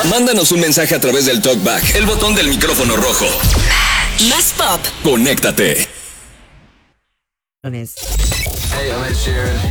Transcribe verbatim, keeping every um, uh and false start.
Mándanos un mensaje a través del TalkBack, el botón del micrófono rojo. Más pop. Conéctate. Hey, I'm Ed Sheeran.